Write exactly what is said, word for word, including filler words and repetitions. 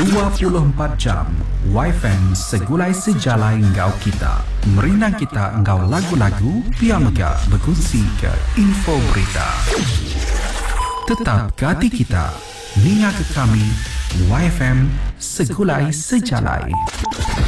dua puluh empat jam Y F M segulai sejalai engkau kita. Merinang kita engkau lagu-lagu, biar megah berkongsi ke info berita. Tetap ke hati kita, ninga ke kami, Y F M segulai sejalai.